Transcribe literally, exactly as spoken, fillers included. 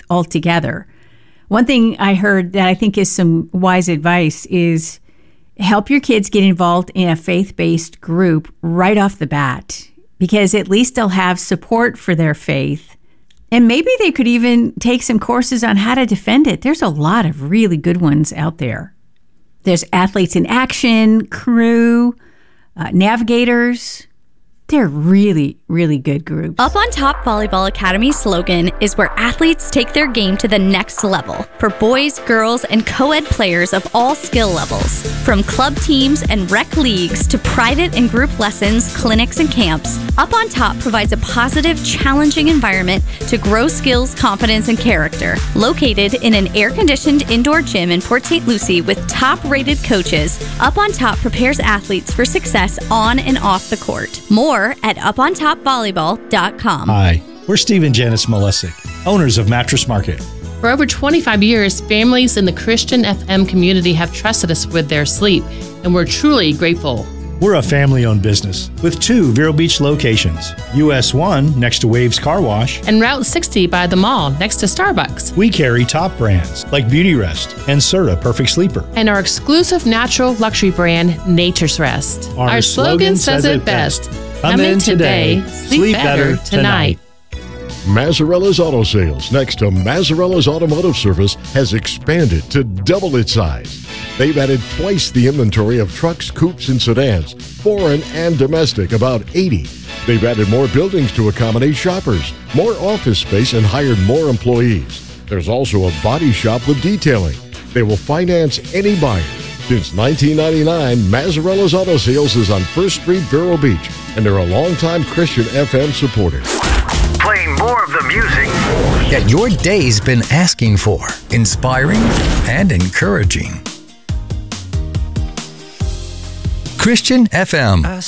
altogether. One thing I heard that I think is some wise advice is help your kids get involved in a faith-based group right off the bat, because at least they'll have support for their faith. And maybe they could even take some courses on how to defend it. There's a lot of really good ones out there. There's Athletes in Action, Crew, uh, Navigators. They're really, really good groups. Up on Top Volleyball Academy's slogan is where athletes take their game to the next level for boys, girls, and co-ed players of all skill levels. From club teams and rec leagues to private and group lessons, clinics, and camps, Up on Top provides a positive, challenging environment to grow skills, confidence, and character. Located in an air-conditioned indoor gym in Port Saint Lucie with top-rated coaches, Up on Top prepares athletes for success on and off the court. More at up on top volleyball dot com. Hi, we're Steve and Janice Malesic, owners of Mattress Market. For over twenty-five years, families in the Christian F M community have trusted us with their sleep, and we're truly grateful. We're a family-owned business with two Vero Beach locations, U S one next to Waves Car Wash, and Route sixty by the mall next to Starbucks. We carry top brands like Beauty Rest and Serta Perfect Sleeper. And our exclusive natural luxury brand, Nature's Rest. Our, our slogan, slogan says it best. Come in today, sleep better tonight. Mazzarella's Auto Sales, next to Mazzarella's Automotive Service, has expanded to double its size. They've added twice the inventory of trucks, coupes, and sedans, foreign and domestic, about eighty. They've added more buildings to accommodate shoppers, more office space, and hired more employees. There's also a body shop with detailing. They will finance any buyer. Since nineteen ninety-nine, Mazzarella's Auto Sales is on First Street, Vero Beach, and they're a longtime Christian F M supporter. Playing more of the music that your day's been asking for. Inspiring and encouraging. Christian F M.